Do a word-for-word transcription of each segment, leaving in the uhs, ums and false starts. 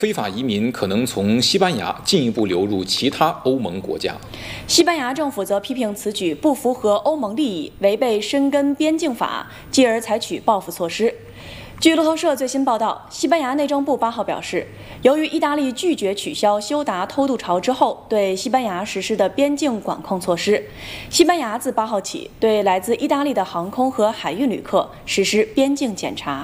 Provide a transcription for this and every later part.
非法移民可能从西班牙进一步流入其他欧盟国家。 西班牙政府则批评此举不符合欧盟利益，违背申根边境法，继而采取报复措施。据路透社最新报道，西班牙内政部八号表示，由于意大利拒绝取消休达偷渡潮之后对西班牙实施的边境管控措施，西班牙自八号起对来自意大利的航空和海运旅客实施边境检查。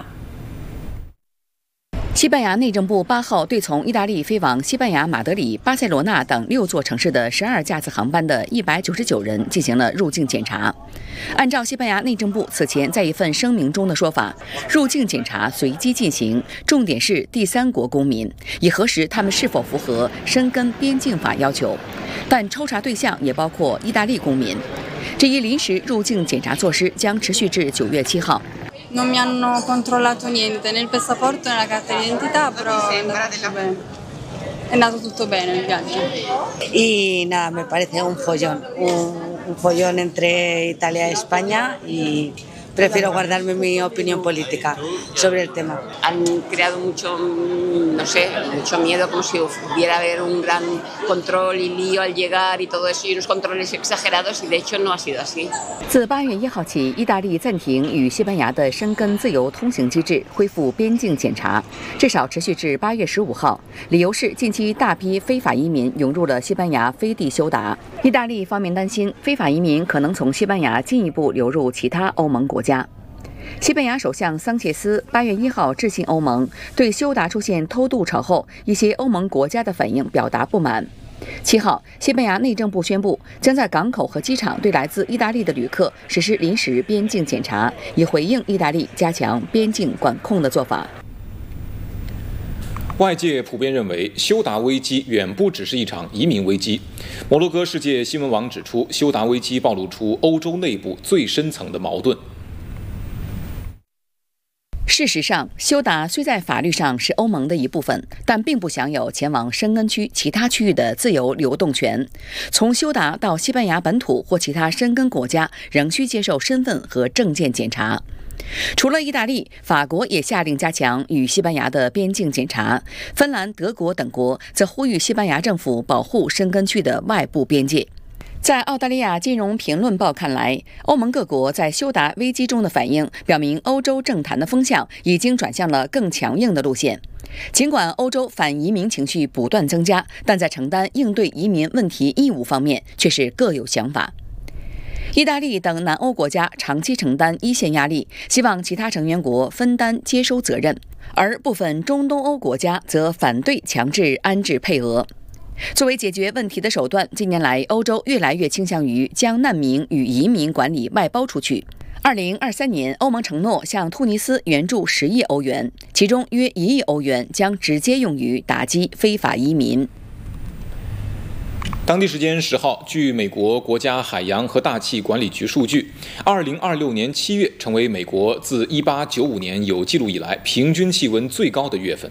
西班牙内政部八号对从意大利飞往西班牙马德里、巴塞罗那等六座城市的十二架次航班的一百九十九人进行了入境检查。按照西班牙内政部此前在一份声明中的说法，入境检查随机进行，重点是第三国公民，以核实他们是否符合申根边境法要求。但抽查对象也包括意大利公民。这一临时入境检查措施将持续至九月七号。 Non mi hanno controllato niente nel passaporto e nella carta d'identità, però è andato tutto bene. È andato tutto bene il viaggio. Y nada, me parece un follón, un, un follón entre Italia y España y prefiero guardarme mi opinión política sobre el tema. Han creado mucho, no sé, mucho miedo, como si hubiera haber un gran control y lío al llegar y todo eso, y unos controles exagerados, y de hecho no ha sido así. 自八月一号起，意大利暂停与西班牙的申根自由通行机制，恢复边境检查，至少持续至八月十五号。理由是近期大批非法移民涌入了西班牙飞地休达。意大利方面担心非法移民可能从西班牙进一步流入其他欧盟国家。西班牙首相桑切斯八月一号致信欧盟，对休达出现偷渡潮后，一些欧盟国家的反应表达不满。七号，西班牙内政部宣布，将在港口和机场对来自意大利的旅客实施临时边境检查，以回应意大利加强边境管控的做法。 外界普遍认为，休达危机远不只是一场移民危机。摩洛哥世界新闻网指出，休达危机暴露出欧洲内部最深层的矛盾。 事实上，休达虽在法律上是欧盟的一部分，但并不享有前往申根区其他区域的自由流动权。从休达到西班牙本土或其他申根国家，仍需接受身份和证件检查。除了意大利，法国也下令加强与西班牙的边境检查，芬兰、德国等国则呼吁西班牙政府保护申根区的外部边界。在澳大利亚金融评论报看来，欧盟各国在休达危机中的反应表明，欧洲政坛的风向已经转向了更强硬的路线。尽管欧洲反移民情绪不断增加，但在承担应对移民问题义务方面却是各有想法。意大利等南欧国家长期承担一线压力，希望其他成员国分担接收责任，而部分中东欧国家则反对强制安置配额。作为解决问题的手段，近年来欧洲越来越倾向于将难民与移民管理外包出去。二零二三年，欧盟承诺向突尼斯援助十亿欧元，其中约一亿欧元将直接用于打击非法移民。 当地时间十号，据美国国家海洋和大气管理局数据，二零二六年七月成为美国自一八九五年有记录以来平均气温最高的月份。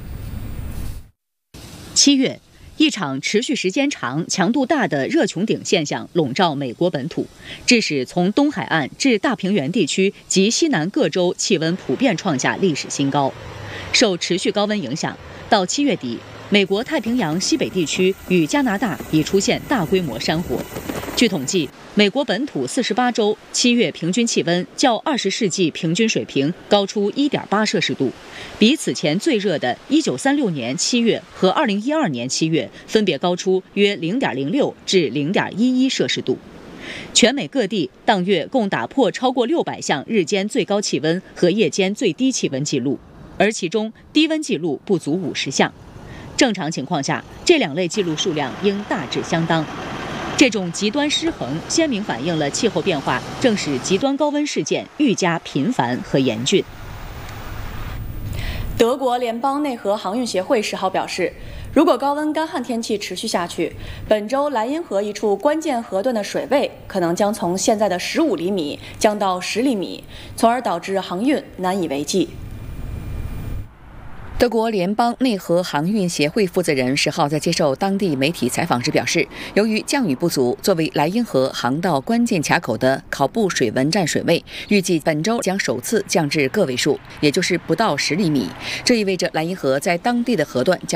七月。一场持续时间长、强度大的热穹顶现象笼罩美国本土，致使从东海岸至大平原地区及西南各州气温普遍创下历史新高。受持续高温影响，到七月底，美国太平洋西北地区与加拿大已出现大规模山火。据统计，美国本土四十八州七月平均气温较二十世纪平均水平高出 一点八摄氏度，比此前最热的一九三六年七月和二零一二年七月分别高出约 零点零六至 零点一一摄氏度。全美各地当月共打破超过六百项日间最高气温和夜间最低气温记录，而其中低温记录不足五十项。正常情况下，这两类记录数量应大致相当。这种极端失衡鲜明反映了气候变化正使极端高温事件愈加频繁和严峻。 德国联邦内河航运协会十号表示，如果高温干旱天气持续下去，本周莱茵河一处关键河段的水位可能将从现在的十五厘米降到十厘米，从而导致航运难以为继。 德国联邦内河航运协会负责人十号在接受当地媒体采访时表示，由于降雨不足，作为莱茵河航道关键卡口的考布水文站水位，预计本周将首次降至个位数，也就是不到十厘米。这意味着莱茵河在当地的河段将